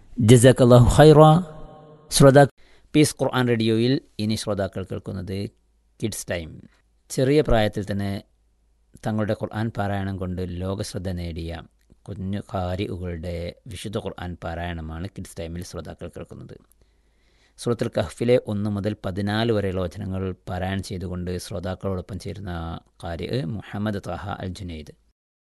ജസാക്കല്ലാഹു ഖൈറ. ശ്രോതാ പീസ് ഖുർആൻ റേഡിയോയിൽ ഇനി ശ്രോതാക്കൾ കേൾക്കുന്നത് കിഡ്സ് ടൈം. ചെറിയ പ്രായത്തിൽ തന്നെ തങ്ങളുടെ ഖുർആൻ പാരായണം കൊണ്ട് ലോകശ്രദ്ധ നേടിയ കുഞ്ഞു ഖാരിഉകളുടെ വിശുദ്ധ ഖുർആൻ പാരായണമാണ് കിഡ്സ് ടൈമിൽ ശ്രോതാക്കൾ കേൾക്കുന്നത്. സൂറത്തുൽ കഹ്ഫിലെ 1 മുതൽ 14 വരെയുള്ള വചനങ്ങൾ പാരായണം ചെയ്തുകൊണ്ട് ശ്രോതാക്കളോടൊപ്പം ചേരുന്ന ഖാരി മുഹമ്മദ് ത്വാഹ അൽ ജുനൈദ്.